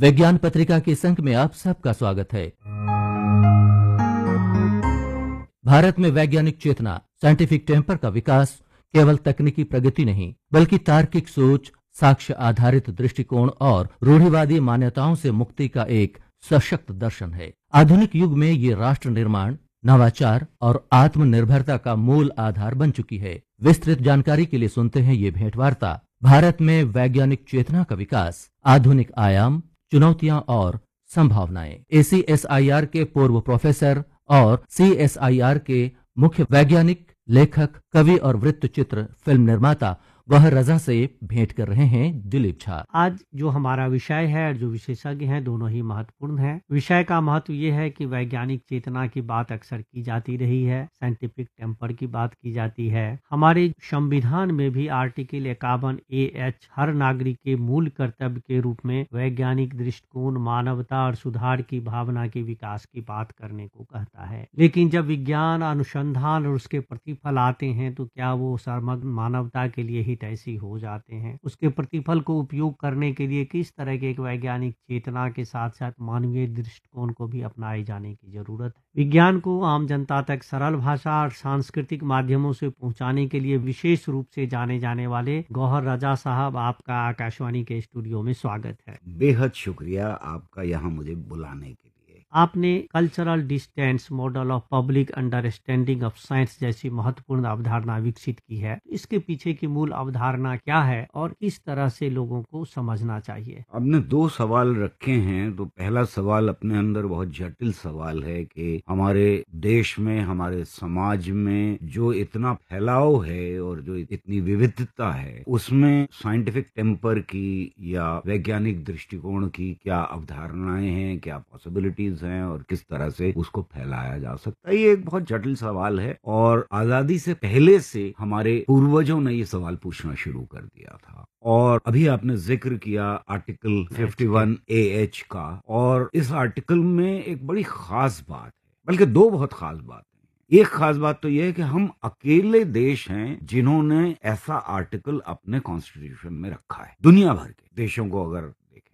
विज्ञान पत्रिका के इस अंक में आप सबका स्वागत है। भारत में वैज्ञानिक चेतना, साइंटिफिक टेम्पर का विकास केवल तकनीकी प्रगति नहीं, बल्कि तार्किक सोच, साक्ष्य आधारित दृष्टिकोण और रूढ़िवादी मान्यताओं से मुक्ति का एक सशक्त दर्शन है। आधुनिक युग में ये राष्ट्र निर्माण, नवाचार और आत्मनिर्भरता का मूल आधार बन चुकी है। विस्तृत जानकारी के लिए सुनते हैं ये भेंटवार्ता, भारत में वैज्ञानिक चेतना का विकास, आधुनिक आयाम, चुनौतियां और संभावनाएं। ACSIR के पूर्व प्रोफेसर और CSIR के मुख्य वैज्ञानिक, लेखक, कवि और वृत्तचित्र फिल्म निर्माता वह रजा से भेंट कर रहे हैं दिलीप झा। आज जो हमारा विषय है और जो विशेषज्ञ हैं दोनों ही महत्वपूर्ण हैं। विषय का महत्व ये है कि वैज्ञानिक चेतना की बात अक्सर की जाती रही है, साइंटिफिक टेम्पर की बात की जाती है। हमारे संविधान में भी आर्टिकल 51AH हर नागरिक के मूल कर्तव्य के रूप में वैज्ञानिक दृष्टिकोण, मानवता और सुधार की भावना के विकास की बात करने को कहता है। लेकिन जब विज्ञान, अनुसंधान और उसके प्रतिफल आते हैं तो क्या वो समग्र मानवता के लिए ऐसी हो जाते हैं? उसके प्रतिफल को उपयोग करने के लिए किस तरह के एक वैज्ञानिक चेतना के साथ साथ मानवीय दृष्टिकोण को भी अपनाए जाने की जरूरत है। विज्ञान को आम जनता तक सरल भाषा और सांस्कृतिक माध्यमों से पहुंचाने के लिए विशेष रूप से जाने जाने वाले गौहर रजा साहब, आपका आकाशवाणी के स्टूडियो में स्वागत है। बेहद शुक्रिया आपका यहाँ मुझे बुलाने के लिए। आपने cultural distance model of public understanding of science जैसी महत्वपूर्ण अवधारणा विकसित की है। इसके पीछे की मूल अवधारणा क्या है और किस तरह से लोगों को समझना चाहिए? आपने दो सवाल रखे हैं। तो पहला सवाल अपने अंदर बहुत जटिल सवाल है कि हमारे देश में, हमारे समाज में जो इतना फैलाव है और जो इतनी विविधता है, उसमें साइंटिफिक टेम्पर की या वैज्ञानिक दृष्टिकोण की क्या अवधारणाएं हैं, क्या पॉसिबिलिटीज हैं और किस तरह से उसको फैलाया जा सकता है। ये एक बहुत जटिल सवाल है और आजादी से पहले से हमारे पूर्वजों ने ये सवाल पूछना शुरू कर दिया था। और अभी आपने जिक्र किया आर्टिकल 51AH का, और इस आर्टिकल में एक बड़ी खास बात है, बल्कि दो बहुत खास बात है। एक खास बात तो यह है कि हम अकेले देश हैं जिन्होंने ऐसा आर्टिकल अपने कॉन्स्टिट्यूशन में रखा है, दुनिया भर के देशों को अगर।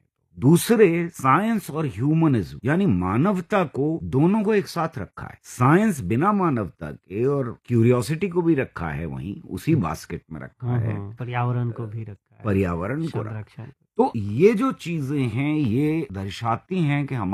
दूसरे, साइंस और ह्यूमनिज्म यानी मानवता को, दोनों को एक साथ रखा है। साइंस बिना मानवता के और क्यूरियोसिटी को भी रखा है, वहीं उसी बास्केट में रखा है। पर्यावरण को भी रखा है, पर्यावरण को संरक्षण। तो ये जो चीजें हैं ये दर्शाती हैं कि हम